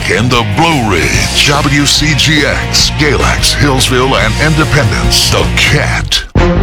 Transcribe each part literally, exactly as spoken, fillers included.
in the Blue Ridge, W C G X, Galax, Hillsville, and Independence. The Cat.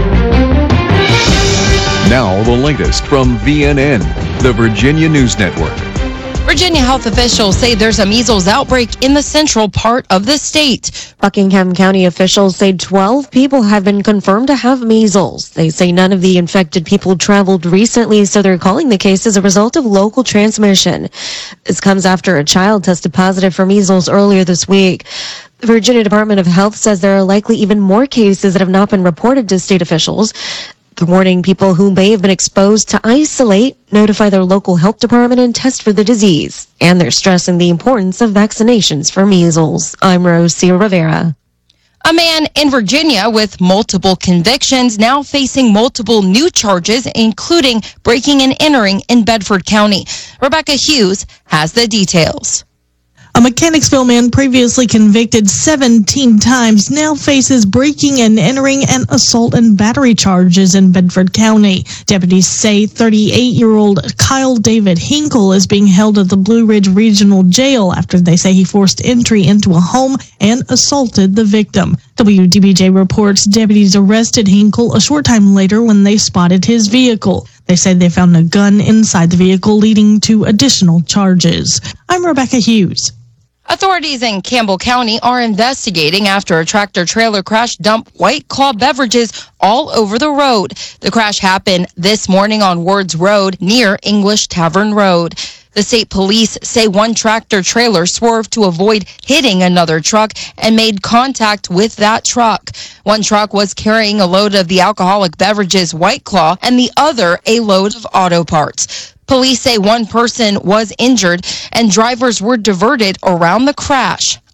Now the latest from V N N, the Virginia News Network. Virginia health officials say there's a measles outbreak in the central part of the state. Buckingham County officials say twelve people have been confirmed to have measles. They say none of the infected people traveled recently, so they're calling the case as a result of local transmission. This comes after a child tested positive for measles earlier this week. The Virginia Department of Health says there are likely even more cases that have not been reported to state officials. They're warning people who may have been exposed to isolate, notify their local health department, and test for the disease. And they're stressing the importance of vaccinations for measles. I'm Rosia Rivera. A man in Virginia with multiple convictions now facing multiple new charges, including breaking and entering in Bedford County. Rebecca Hughes has the details. A Mechanicsville man previously convicted seventeen times now faces breaking and entering and assault and battery charges in Bedford County. Deputies say thirty-eight-year-old Kyle David Hinkle is being held at the Blue Ridge Regional Jail after they say he forced entry into a home and assaulted the victim. W D B J reports deputies arrested Hinkle a short time later when they spotted his vehicle. They say they found a gun inside the vehicle, leading to additional charges. I'm Rebecca Hughes. Authorities in Campbell County are investigating after a tractor-trailer crash dumped White Claw beverages all over the road. The crash happened this morning on Wards Road near English Tavern Road. The state police say one tractor-trailer swerved to avoid hitting another truck and made contact with that truck. One truck was carrying a load of the alcoholic beverages White Claw and the other a load of auto parts. Police say one person was injured and drivers were diverted around the crash.